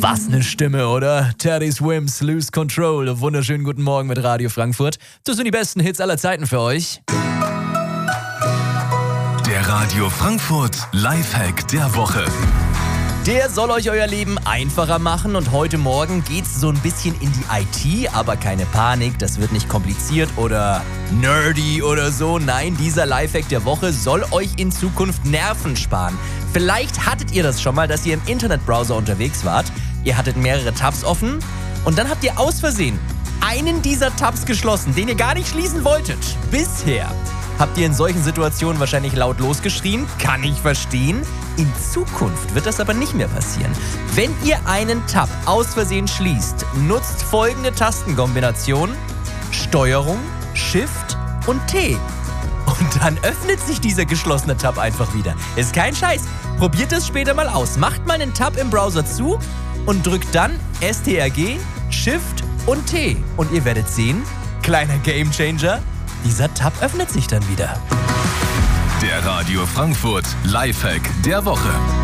Was eine Stimme, oder? Teddy Swims, Lose Control. Wunderschönen guten Morgen mit Radio Frankfurt. Das sind die besten Hits aller Zeiten für euch. Der Radio Frankfurt Lifehack der Woche. Der soll euch euer Leben einfacher machen und heute Morgen geht's so ein bisschen in die IT, aber keine Panik, das wird nicht kompliziert oder nerdy oder so. Nein, dieser Lifehack der Woche soll euch in Zukunft Nerven sparen. Vielleicht hattet ihr das schon mal, dass ihr im Internetbrowser unterwegs wart, ihr hattet mehrere Tabs offen und dann habt ihr aus Versehen einen dieser Tabs geschlossen, den ihr gar nicht schließen wolltet. Bisher habt ihr in solchen Situationen wahrscheinlich laut losgeschrien, kann ich verstehen. In Zukunft wird das aber nicht mehr passieren. Wenn ihr einen Tab aus Versehen schließt, nutzt folgende Tastenkombination: Steuerung, Shift und T. Und dann öffnet sich dieser geschlossene Tab einfach wieder. Ist kein Scheiß. Probiert es später mal aus. Macht mal einen Tab im Browser zu und drückt dann STRG, Shift und T. Und ihr werdet sehen, kleiner Gamechanger, dieser Tab öffnet sich dann wieder. Der Radio Frankfurt Lifehack der Woche.